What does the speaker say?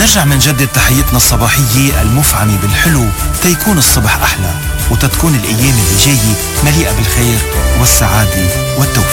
منرجع منجدد تحيتنا الصباحية المفعمة بالحلو تيكون الصبح أحلى، وتتكون الأيام اللي جاية مليئة بالخير والسعادة والتوفيق.